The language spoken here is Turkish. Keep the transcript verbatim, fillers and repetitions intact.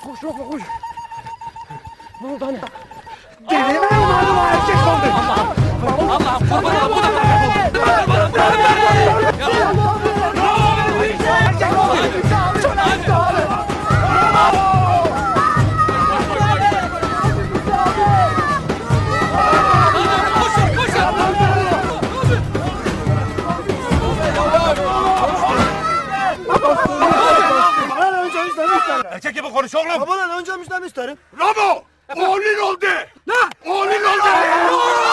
Koş yok koş. Ne oldu hani? Delinin malum erkek oldu. Allah'ım Allah'ım kurban bu da Erkek gibi konuş oğlum. Babadan önce müjdemişlerim. Bravo! Oğlun oldu. Ne? Oğlun oldu.